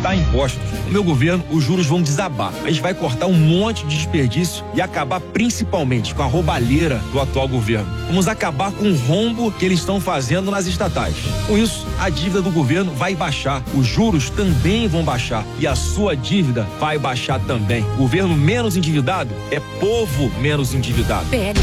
aumentar impostos. No meu governo, os juros vão desabar. A gente vai cortar um monte de desperdício e acabar principalmente com a roubalheira do atual governo. Vamos acabar com o rombo que eles estão fazendo nas estatais. Com isso, a dívida do governo vai baixar, os juros também vão baixar e a sua dívida vai baixar também. Governo menos endividado é povo menos endividado.